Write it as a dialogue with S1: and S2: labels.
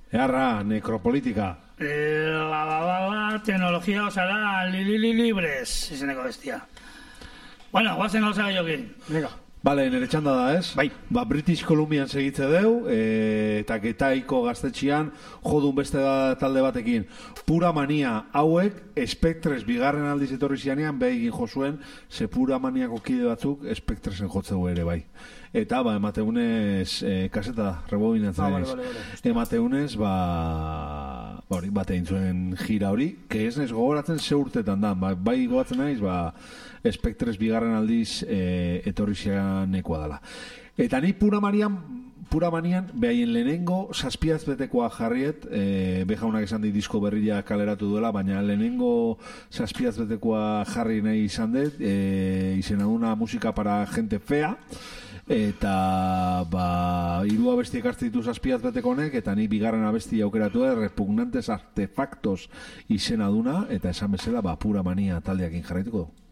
S1: Earra, necropolitika.
S2: Tecnología osará libres, izeneko bestia. Bueno, guazen osaga jokin. Venga.
S1: Bale, nire txanda da, ez?
S2: Bai.
S1: British Columbian segitze deu, eta Getaiko gaztetxian jodun beste talde batekin. Pura mania hauek, Spectres bigarren aldiz etorri zianean, egin jozuen, ze pura maniako kide batzuk Spectresen jotzeu ere, bai. Eta, emateunez, kaseta, rebobinatzen ez. Emateunez, bate intzuen gira hori, que ez nez gogoratzen ze urtetan da, bai gogoratzen naiz, Spectres bigarren aldiz etorri zianekoa dela. Eta ni pura manian, behaien lehenengo saspiaz betekoa jarriet, behaunak esan di disko berria kaleratu duela, baina lehenengo saspiaz betekoa jarri nahi izan dut, izena duna musika para gente fea, eta hiru abesti ekartzen ditu saspiaz beteko honek, eta ni bigarren abesti aukeratu repugnantes artefactos izena duna, eta esan bezala pura mania taldeakin jarraituko du.